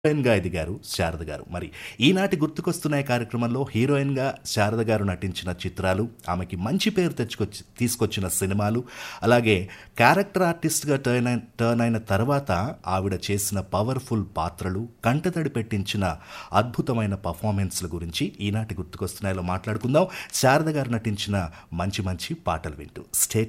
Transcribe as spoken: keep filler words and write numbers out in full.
హీరోయిన్‌గా ఎదిగారు శారద గారు. మరి ఈనాటి గుర్తుకొస్తున్నాయి కార్యక్రమంలో హీరోయిన్‌గా శారద గారు నటించిన చిత్రాలు, ఆమెకి మంచి పేరు తెచ్చుకొచ్చి తీసుకొచ్చిన సినిమాలు, అలాగే క్యారెక్టర్ ఆర్టిస్ట్‌గా టర్న్ అయిన టర్న్ అయిన తర్వాత ఆవిడ చేసిన పవర్‌ఫుల్ పాత్రలు, కంటతడి పెట్టించిన అద్భుతమైన పెర్ఫార్మెన్స్‌ల గురించి ఈనాటి గుర్తుకొస్తున్నాయిలో మాట్లాడుకుందాం. శారద గారు నటించిన మంచి మంచి పాటలు వింటూ. స్టే